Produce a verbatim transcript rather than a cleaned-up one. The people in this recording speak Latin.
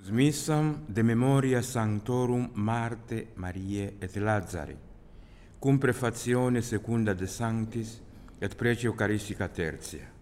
Missam de memoria Sanctorum Marte, Mariae et Lazari, cum prefazione secunda de Sanctis et prece Eucharistica tertia.